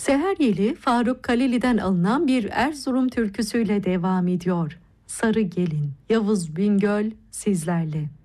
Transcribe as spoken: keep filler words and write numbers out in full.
Seher Yeli, Faruk Kaleli'den alınan bir Erzurum türküsüyle devam ediyor. Sarı Gelin, Yavuz Bingöl sizlerle.